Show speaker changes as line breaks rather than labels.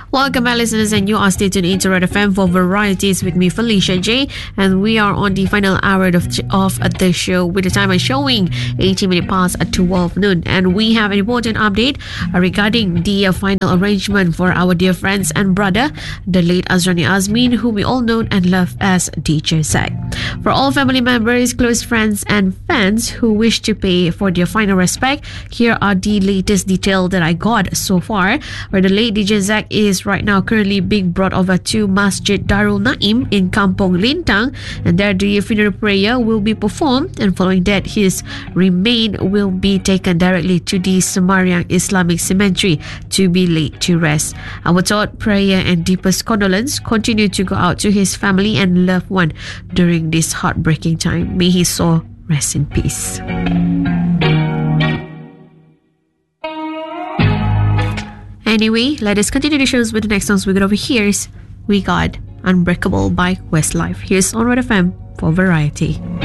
Welcome, my listeners, and you are stay tuned into Red FM for Varieties with me, Felicia J. And we are on the final hour of the show with the time showing 18 minutes past 12 noon. And we have an important update regarding the final arrangement for our dear friends and brother, the late Azrani Azmin, whom we all know and love as DJ Zack. For all family members, close friends, and fans who wish to pay for their final respect, here are the latest details that I got so far, where the late DJ Zack is right now currently being brought over to Masjid Darul Naim in Kampong Lintang, and there the funeral prayer will be performed, and following that his remain will be taken directly to the Semarang Islamic Cemetery to be laid to rest. Our thought, prayer and deepest condolence continue to go out to his family and loved one during this heartbreaking time. May his soul rest in peace. Anyway, let us continue the shows with the next songs we got over here. We got Unbreakable by Westlife. Here's on Red FM for Variety.